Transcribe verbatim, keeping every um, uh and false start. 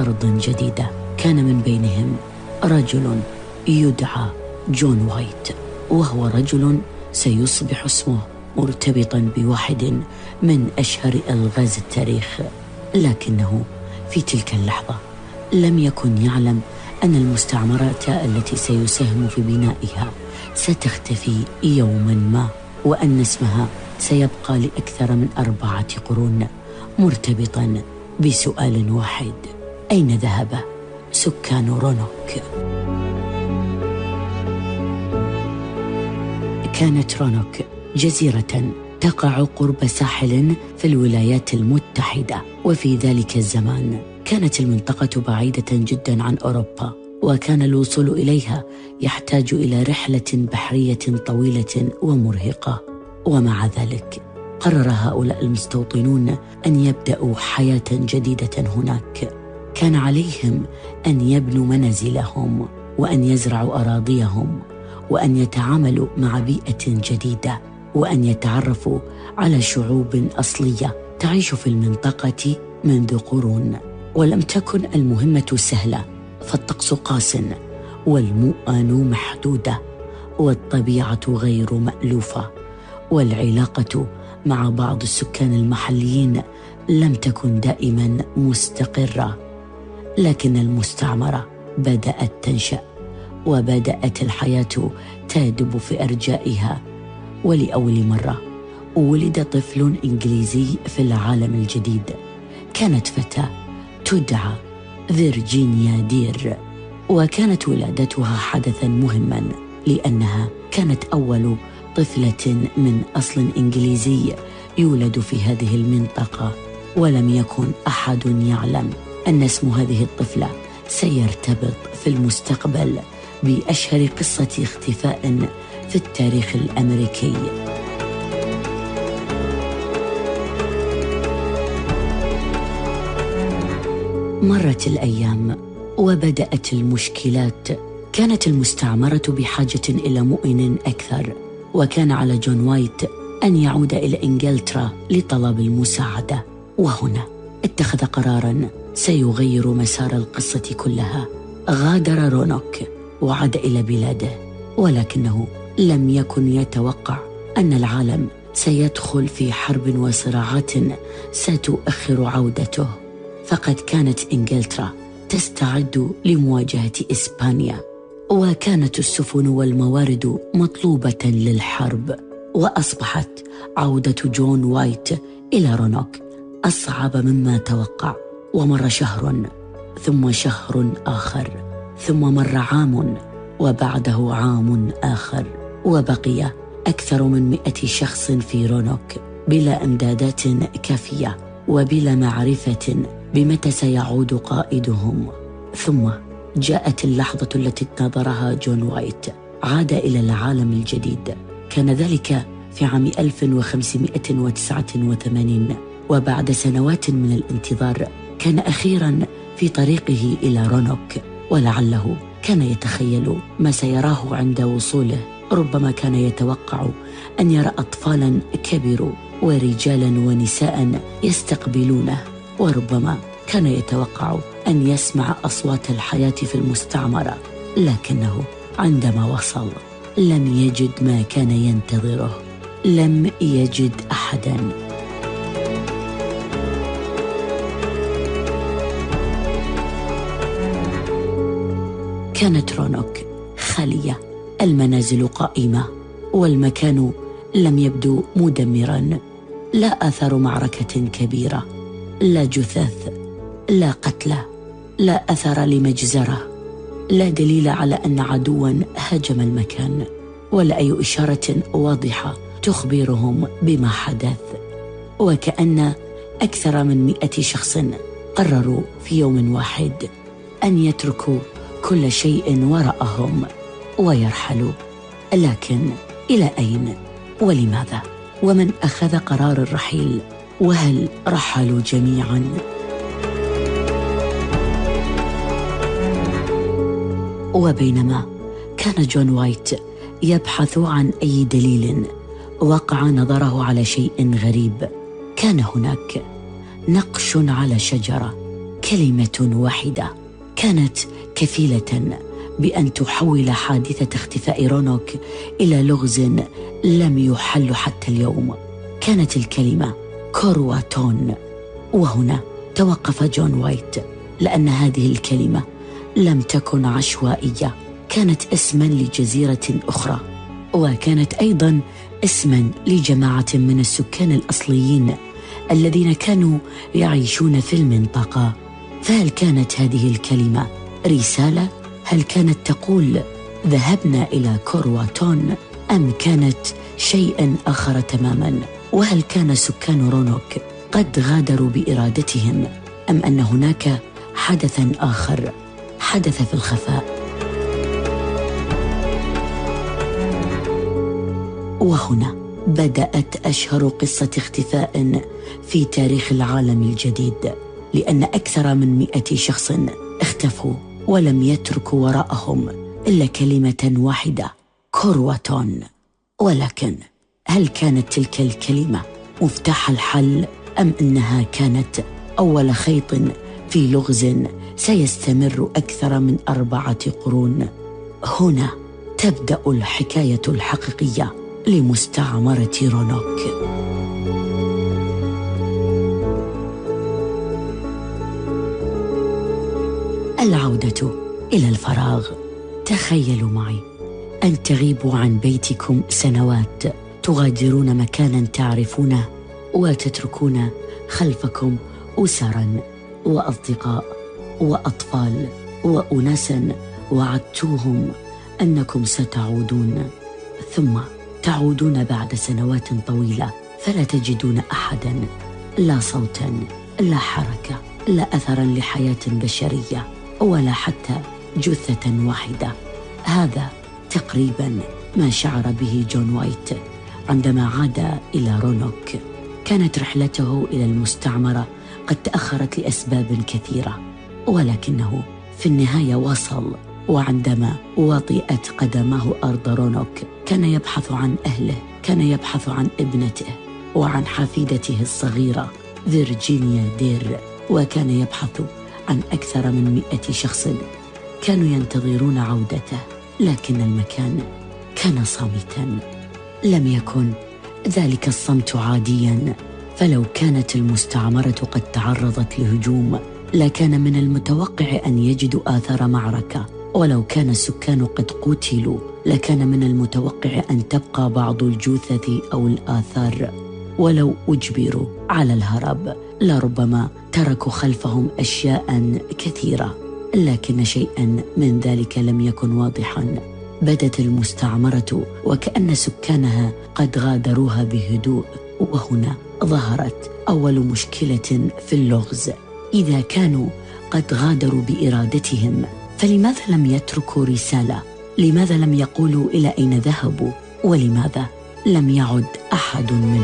أرض جديدة. كان من بينهم رجل يدعى جون وايت، وهو رجل سيصبح اسمه مرتبطا بواحد من أشهر ألغاز التاريخ، لكنه في تلك اللحظة لم يكن يعلم أن المستعمرات التي سيساهم في بنائها ستختفي يوما ما، وأن اسمها سيبقى لأكثر من أربعة قرون مرتبطا بسؤال واحد: أين ذهب سكان رونوك؟ كانت رونوك جزيرة تقع قرب ساحل في الولايات المتحدة، وفي ذلك الزمان كانت المنطقة بعيدة جدا عن أوروبا، وكان الوصول إليها يحتاج إلى رحلة بحرية طويلة ومرهقة. ومع ذلك قرر هؤلاء المستوطنون أن يبدأوا حياة جديدة هناك. كان عليهم أن يبنوا منازلهم، وأن يزرعوا أراضيهم، وأن يتعاملوا مع بيئة جديدة، وأن يتعرفوا على شعوب أصلية تعيش في المنطقة منذ قرون. ولم تكن المهمة سهلة، فالطقس قاس، والمؤن محدودة، والطبيعة غير مألوفة، والعلاقة مع بعض السكان المحليين لم تكن دائما مستقرة. لكن المستعمرة بدأت تنشأ، وبدأت الحياة تادب في أرجائها. ولأول مرة ولد طفل إنجليزي في العالم الجديد. كانت فتاة تدعى فيرجينيا دير، وكانت ولادتها حدثا مهما، لأنها كانت أول طفلة من أصل إنجليزي يولد في هذه المنطقة. ولم يكن أحد يعلم أن اسم هذه الطفلة سيرتبط في المستقبل بأشهر قصة اختفاء في التاريخ الأمريكي. مرت الأيام وبدأت المشكلات. كانت المستعمرة بحاجة إلى مؤن أكثر، وكان على جون وايت أن يعود إلى إنجلترا لطلب المساعدة. وهنا اتخذ قراراً سيغير مسار القصة كلها. غادر رونوك وعاد إلى بلاده، ولكنه لم يكن يتوقع أن العالم سيدخل في حرب وصراعات ستؤخر عودته. فقد كانت إنجلترا تستعد لمواجهة إسبانيا، وكانت السفن والموارد مطلوبة للحرب. وأصبحت عودة جون وايت إلى رونوك أصعب مما توقع. ومر شهر، ثم شهر آخر، ثم مر عام، وبعده عام آخر، وبقي أكثر من مئة شخص في رونوك بلا إمدادات كافية، وبلا معرفة بمتى سيعود قائدهم. ثم جاءت اللحظة التي انتظرها جون وايت. عاد إلى العالم الجديد. كان ذلك في عام ألف وخمسمائة وتسعة وثمانين، وبعد سنوات من الانتظار كان أخيراً في طريقه إلى رونوك. ولعله كان يتخيل ما سيراه عند وصوله. ربما كان يتوقع أن يرى أطفالاً كبروا ورجالاً ونساء يستقبلونه، وربما كان يتوقع أن يسمع أصوات الحياة في المستعمرة. لكنه عندما وصل لم يجد ما كان ينتظره. لم يجد أحداً. كانت رونوك خالية، المنازل قائمة، والمكان لم يبدو مدمراً. لا أثر معركة كبيرة، لا جثث، لا قتلى، لا أثر لمجزرة، لا دليل على أن عدواً هاجم المكان، ولا أي إشارة واضحة تخبرهم بما حدث. وكأن أكثر من مئة شخص قرروا في يوم واحد أن يتركوا كل شيء وراءهم ويرحلوا. لكن إلى أين؟ ولماذا؟ ومن أخذ قرار الرحيل؟ وهل رحلوا جميعاً؟ وبينما كان جون وايت يبحث عن أي دليل، وقع نظره على شيء غريب. كان هناك نقش على شجرة. كلمة واحدة كانت كفيلة بأن تحول حادثة اختفاء رونوك إلى لغز لم يحل حتى اليوم. كانت الكلمة كورواتون. وهنا توقف جون وايت، لأن هذه الكلمة لم تكن عشوائية، كانت اسماً لجزيرة أخرى، وكانت أيضاً اسماً لجماعة من السكان الأصليين الذين كانوا يعيشون في المنطقة. فهل كانت هذه الكلمة رسالة؟ هل كانت تقول ذهبنا إلى كورواتون، أم كانت شيئاً آخر تماماً؟ وهل كان سكان رونوك قد غادروا بإرادتهم، أم أن هناك حدثاً آخر حدث في الخفاء؟ وهنا بدأت أشهر قصة اختفاء في تاريخ العالم الجديد، لأن أكثر من مئة شخص اختفوا ولم يتركوا وراءهم إلا كلمة واحدة، كورواتون. ولكن هل كانت تلك الكلمة مفتاح الحل، أم أنها كانت أول خيط في لغز سيستمر أكثر من أربعة قرون؟ هنا تبدأ الحكاية الحقيقية لمستعمرة رونوك. العودة إلى الفراغ. تخيلوا معي أن تغيبوا عن بيتكم سنوات، تغادرون مكانا تعرفونه وتتركون خلفكم أسرا وأصدقاء وأطفال وأناسا وعدتوهم أنكم ستعودون، ثم تعودون بعد سنوات طويلة فلا تجدون أحدا، لا صوتا، لا حركة، لا أثرا لحياة بشرية، ولا حتى جثة واحدة. هذا تقريبا ما شعر به جون وايت عندما عاد إلى رونوك. كانت رحلته إلى المستعمرة قد تأخرت لأسباب كثيرة، ولكنه في النهاية وصل. وعندما وطئت قدمه أرض رونوك كان يبحث عن أهله، كان يبحث عن ابنته وعن حفيدته الصغيرة فيرجينيا دير، وكان يبحث عن أكثر من مئة شخص كانوا ينتظرون عودته. لكن المكان كان صامتا. لم يكن ذلك الصمت عاديا، فلو كانت المستعمرة قد تعرضت لهجوم لكان من المتوقع أن يجدوا آثار معركة، ولو كان السكان قد قتلوا لكان من المتوقع أن تبقى بعض الجثث أو الآثار، ولو أجبروا على الهرب لربما تركوا خلفهم أشياء كثيرة. لكن شيئا من ذلك لم يكن واضحا. بدت المستعمرة وكأن سكانها قد غادروها بهدوء. وهنا ظهرت أول مشكلة في اللغز. إذا كانوا قد غادروا بإرادتهم فلماذا لم يتركوا رسالة؟ لماذا لم يقولوا إلى أين ذهبوا؟ ولماذا لم يعد أحد منهم؟